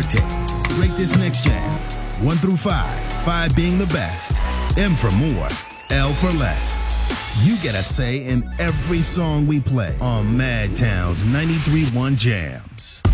mixtape. Rate this next jam. 1 through 5, 5 being the best, M for more, L for less. You get a say in every song we play on Madtown's 93.1 Jams.